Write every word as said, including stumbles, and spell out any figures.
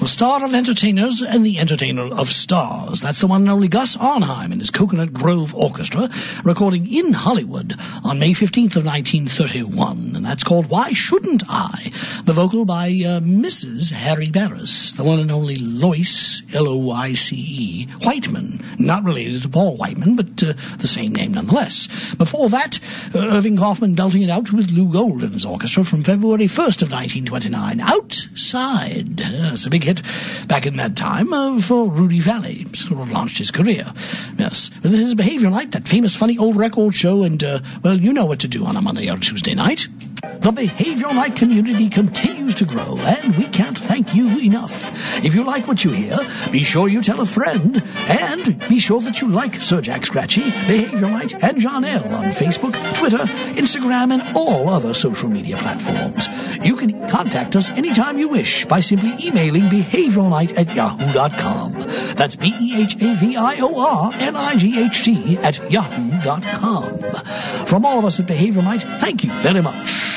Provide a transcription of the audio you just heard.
star of entertainers and the entertainer of stars. That's the one and only Gus Arnheim and his Coconut Grove Orchestra, recording in Hollywood on May fifteenth of nineteen thirty-one. And that's called Why Shouldn't I? The vocal by uh, Missus Harry Barris, the one and only Lois, L O I C E, Whiteman. Not related to Paul Whiteman, but uh, the same name nonetheless. Before that, uh, Irving Kaufman belting it out with Lou Golden's orchestra from February first of nineteen twenty-nine. Outside. Uh, it's a big hit back in that time uh, for Rudy Valley. Sort of launched his career. Yes. But this is Behavior Night, that famous funny old record show, and, uh, well, you know what to do on a Monday or Tuesday night. The Behavioral Night community continues to grow, and we can't thank you enough. If you like what you hear, be sure you tell a friend, and be sure that you like Sir Jack Scratchy, Behavioral Night, and John L. on Facebook, Twitter, Instagram, and all other social media platforms. You can contact us anytime you wish by simply emailing behavioralnight at yahoo dot com. That's B E H A V I O R N I G H T at yahoo dot com. From all of us at Behavioral Night, thank you very much.